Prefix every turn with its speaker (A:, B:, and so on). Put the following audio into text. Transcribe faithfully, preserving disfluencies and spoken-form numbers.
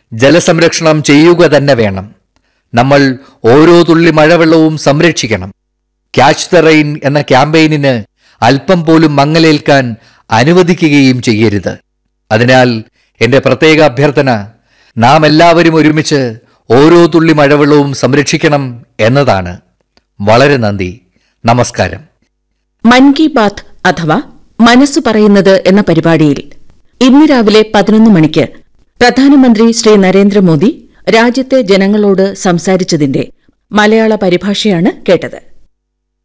A: ജലസംരക്ഷണം ചെയ്യുക തന്നെ വേണം. നമ്മൾ ഓരോ തുള്ളി മഴവെള്ളവും സംരക്ഷിക്കണം. ക്യാച്ച് ദ റെയിൻ എന്ന ക്യാമ്പയിനിന് അല്പം പോലും മങ്ങലേൽക്കാൻ അനുവദിക്കുകയും ചെയ്യരുത്. അതിനാൽ എൻ്റെ പ്രത്യേക അഭ്യർത്ഥന, നാം എല്ലാവരും ഒരുമിച്ച് ഓരോ തുള്ളി മഴവെള്ളവും സംരക്ഷിക്കണം എന്നതാണ്. വളരെ നന്ദി. നമസ്കാരം.
B: മൻ കി ബാത്ത് അഥവാ മനസ്സു പറയുന്നത് എന്ന പരിപാടിയിൽ ഇന്ന് രാവിലെ പതിനൊന്ന് മണിക്ക് പ്രധാനമന്ത്രി ശ്രീ നരേന്ദ്രമോദി രാജ്യത്തെ ജനങ്ങളോട് സംസാരിച്ചതിന്റെ മലയാള പരിഭാഷയാണ് കേട്ടത്.